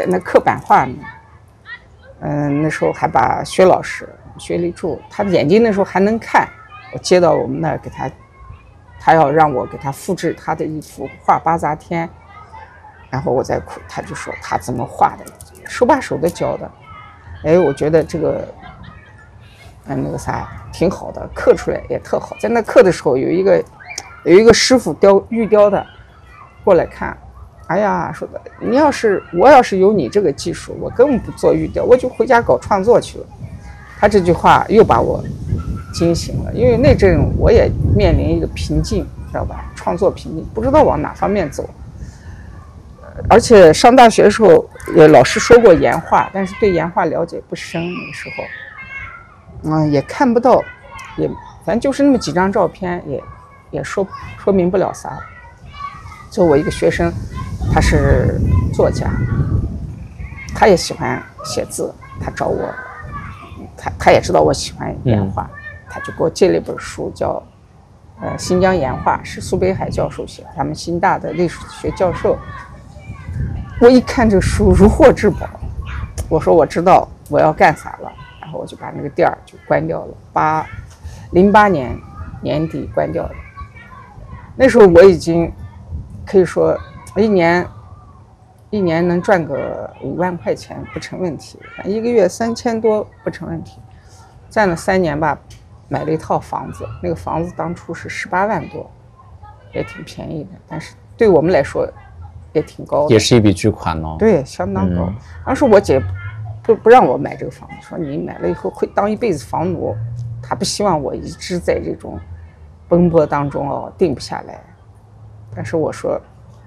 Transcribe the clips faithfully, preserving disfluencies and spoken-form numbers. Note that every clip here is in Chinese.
在那刻版画呢。嗯，那时候还把薛老师薛立柱，他的眼睛那时候还能看，我接到我们那儿给他，他要让我给他复制他的一幅画《八杂天》，然后我在哭，他就说他怎么画的，手把手的教的。哎，我觉得这个，嗯，那个啥挺好的，刻出来也特好。在那刻的时候，有一个有一个师傅雕玉雕的过来看。哎呀，说的你要是我要是有你这个技术，我根本不做玉雕，我就回家搞创作去了。他这句话又把我惊醒了，因为那阵我也面临一个瓶颈，知道吧？创作瓶颈，不知道往哪方面走。而且上大学的时候，也老师说过岩画，但是对岩画了解不深，那个时候，嗯，也看不到，也反正就是那么几张照片，也也说说明不了啥。就我一个学生，他是作家，他也喜欢写字，他找我，他他也知道我喜欢岩画，嗯、他就给我借了一本书，叫呃《新疆岩画》，是苏北海教授写的，他们新大的历史学教授。我一看这书如获至宝，我说我知道我要干啥了，然后我就把那个店儿就关掉了，八零八年年底关掉了。那时候我已经可以说一年一年能赚个五万块钱不成问题，一个月三千多不成问题。干了三年吧，买了一套房子，那个房子当初是十八万多，也挺便宜的，但是对我们来说也挺高的， 也是一笔巨款哦。 对，相当高。嗯、当时我姐不不让我买这个房子，说你买了以后会当一辈子房奴，她不希望我一直在这种奔波当中哦，定不下来。但是我说，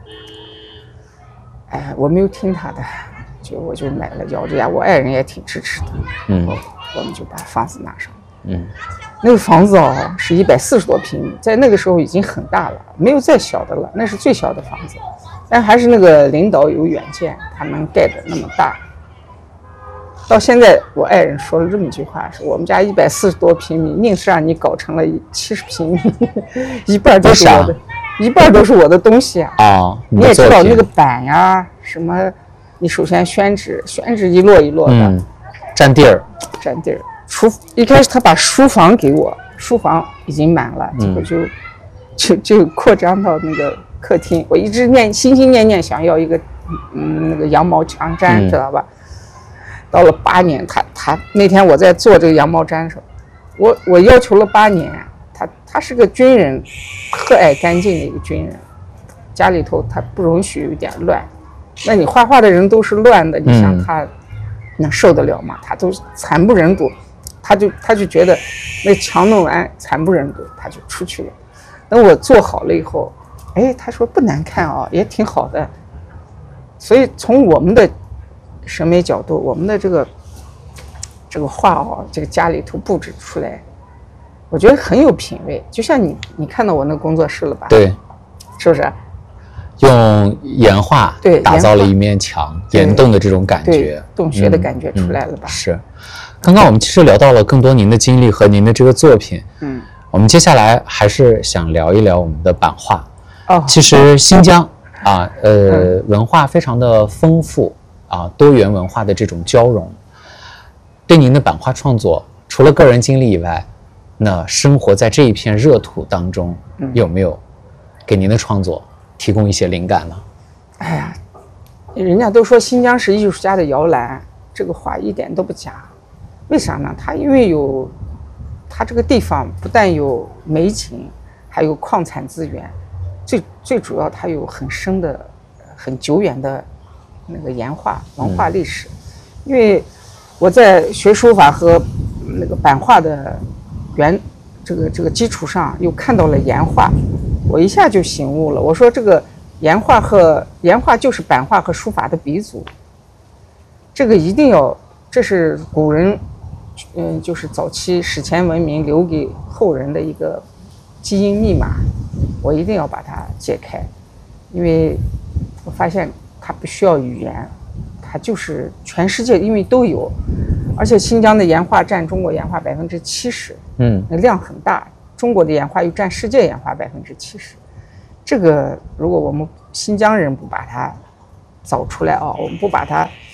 哎，我没有听她的，就我就买了，咬着牙，我爱人也挺支持的。嗯，我我们就把房子拿上。嗯，那个房子哦是一百四十多平米，在那个时候已经很大了，没有再小的了，那是最小的房子。但还是那个领导有远见，他能盖得那么大。到现在我爱人说了这么一句话，说我们家一百四十多平米，硬是让你搞成了七十平米，一半都是我的，一半都是我的东西啊！啊，你也知道那个板呀，什么，你首先宣纸，宣纸一摞一摞的，嗯， 占地儿， 占地儿。厨一开始他把书房给我，书房已经满了，结果就、嗯、就就扩张到那个客厅。我一直念心心念念想要一个嗯那个羊毛墙毡，嗯、知道吧？到了八年，他他那天我在做这个羊毛毡的时候，我我要求了八年。他他是个军人，特爱干净的一个军人，家里头他不容许有一点乱。那你画画的人都是乱的，你想他能受得了吗？他都惨不忍睹，他就他就觉得那墙弄完惨不忍睹，他就出去了。等我做好了以后，哎，他说不难看啊，也挺好的。所以从我们的审美角度，我们的这个这个画哦，这个家里头布置出来，我觉得很有品位。就像你你看到我那工作室了吧？ 对， 是不是？ 用岩画对打造了一面墙，岩洞的这种感觉， 洞穴的感觉出来了吧？ 嗯嗯、是。刚刚我们其实聊到了更多您的经历和您的这个作品，嗯，我们接下来还是想聊一聊我们的版画。哦，其实新疆啊，呃，嗯、文化非常的丰富啊，多元文化的这种交融。对您的版画创作，除了个人经历以外，那生活在这一片热土当中，嗯、有没有给您的创作提供一些灵感呢？ 哎呀，人家都说新疆是艺术家的摇篮，这个话一点都不假。为啥呢？它因为有，它这个地方不但有美景，还有矿产资源，最最主要它有很深的、很久远的那个岩画文化历史。嗯、因为我在学书法和那个版画的原这个这个基础上，又看到了岩画，我一下就醒悟了。我说这个岩画和岩画就是版画和书法的鼻祖，这个一定要，这是古人。嗯，就是早期史前文明留给后人的一个基因密码，我一定要把它解开，因为我发现它不需要语言，它就是全世界因为都有，而且新疆的岩画占中国岩画百分之七十，嗯，量很大，中国的岩画又占世界岩画百分之七十，这个如果我们新疆人不把它找出来啊，我们不把它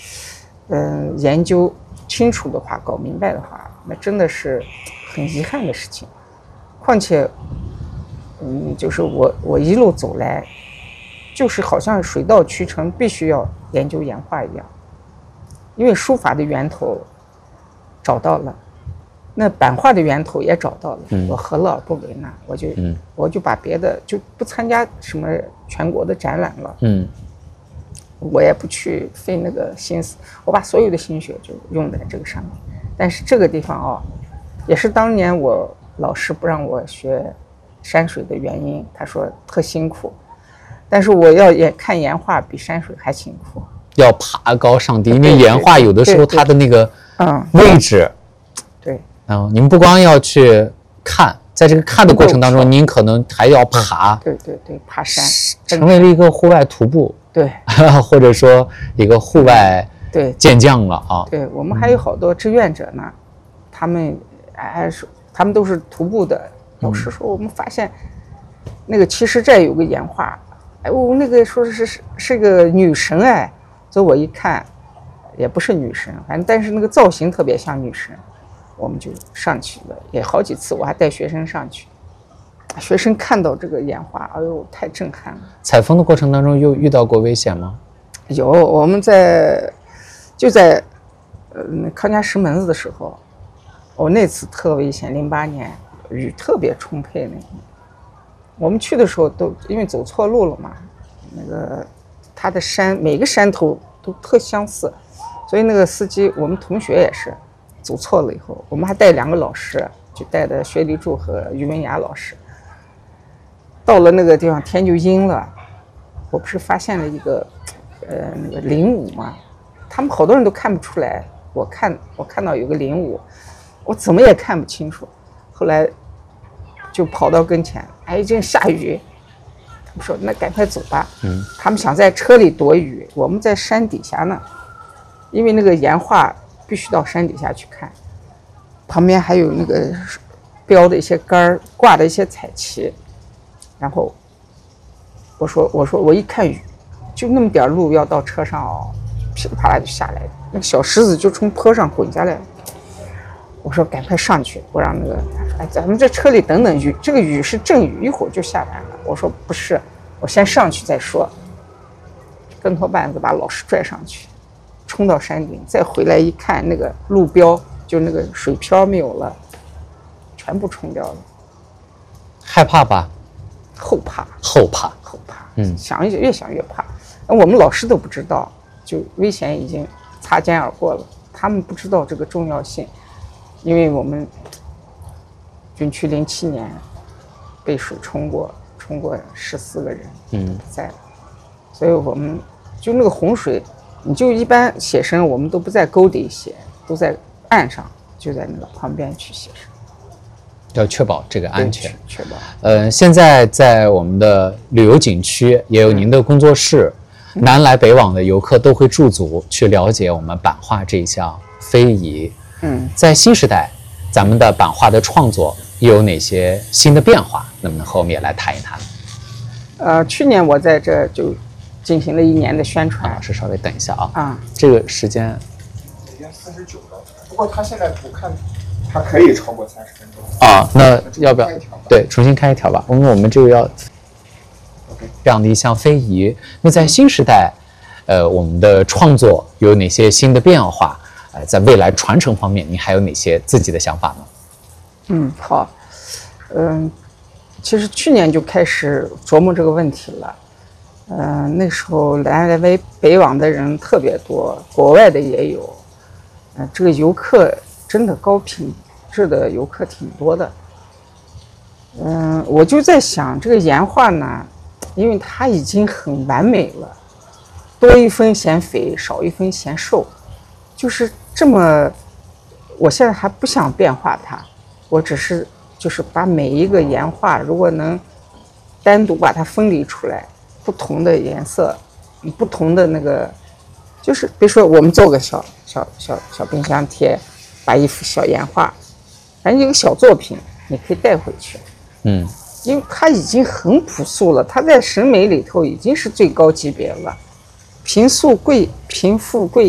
嗯、呃，研究清楚的话，搞明白的话，那真的是很遗憾的事情。况且，嗯，就是我我一路走来，就是好像水到渠成，必须要研究岩画一样。因为书法的源头找到了，那版画的源头也找到了，嗯、我何乐而不为呢？我就、嗯、我就把别的就不参加什么全国的展览了，嗯，我也不去费那个心思，我把所有的心血就用在这个上面。但是这个地方哦，也是当年我老师不让我学山水的原因，他说特辛苦，但是我要也看岩画比山水还辛苦。 要爬高上低，因为岩画有的时候它的那个位置， 对， 嗯，你们不光要去看，在这个看的过程当中，您可能还要爬， 对对对，爬山， 成为了一个户外徒步， 对， 或者说一个户外对健将了啊。 对，我们还有好多志愿者呢，他们还是他们都是徒步的。老师说，我们发现那个其实这有个岩画，哎，我那个说是是是个女神哎。所以我一看，也不是女神，反正但是那个造型特别像女神，我们就上去了，也好几次，我还带学生上去。学生看到这个岩画，哎呦，太震撼了。 采风的过程当中又遇到过危险吗？ 有，我们在就在呃康家石门子的时候，我、哦、那次特危险，零八年雨特别充沛那年，我们去的时候都因为走错路了嘛，那个。它的山每个山头都特相似，所以那个司机我们同学也是走错了以后，我们还带两个老师，就带的薛立柱和于文雅老师。到了那个地方天就阴了，我不是发现了一个呃那个灵武嘛，他们好多人都看不出来，我看我看到有个灵武，我怎么也看不清楚，后来就跑到跟前，哎，正下雨。他们说那赶快走吧，嗯，他们想在车里躲雨，我们在山底下呢，因为那个岩画必须到山底下去看，旁边还有那个标的一些杆儿，挂的一些彩旗，然后我说我说我一看雨，就那么点路要到车上哦，噼里啪啦就下来，那个小石子就从坡上滚下来，我说赶快上去，我让那个他说哎，咱们这车里等等雨，这个雨是阵雨，一会儿就下来了。我说不是，我先上去再说。跟头板子把老师拽上去，冲到山顶，再回来一看，那个路标就那个水漂没有了，全部冲掉了。 害怕吧？ 后怕， 后怕， 后怕。嗯，想越想越怕。我们老师都不知道，就危险已经擦肩而过了，他们不知道这个重要性，因为我们军区零七年被水冲过。冲过十四个人，嗯，在，所以我们就那个洪水，你就一般写生，我们都不在沟底写，都在岸上，就在那个旁边去写生， 要确保这个安全。 确保。 呃，现在在我们的旅游景区也有您的工作室，嗯、南来北往的游客都会驻足去了解我们版画这一项非遗。嗯，在新时代，咱们的版画的创作又有哪些新的变化？能不能和我们也来谈一谈？ 呃，去年我在这就进行了一年的宣传。 老师稍微等一下啊。 啊， 这个时间已经四十九了，不过他现在我看他可以超过三十分钟。 啊，那要不要？对，重新开一条吧，因为我们这个要这样的一项非遗。那在新时代，呃，我们的创作有哪些新的变化？呃，在未来传承方面，您还有哪些自己的想法呢？ 嗯，好。嗯，其实去年就开始琢磨这个问题了。嗯、呃，那时候南来北北往的人特别多，国外的也有。嗯、呃，这个游客真的高品质的游客挺多的。嗯、呃，我就在想，这个岩画呢，因为它已经很完美了，多一分嫌肥，少一分嫌瘦，就是这么。我现在还不想变化它，我只是。就是把每一个岩画，如果能单独把它分离出来，不同的颜色，不同的那个，就是比如说我们做个小小小小冰箱贴，把一幅小岩画，反正一个小作品，你可以带回去。嗯，因为它已经很朴素了，它在审美里头已经是最高级别了，贫素贵贫富贵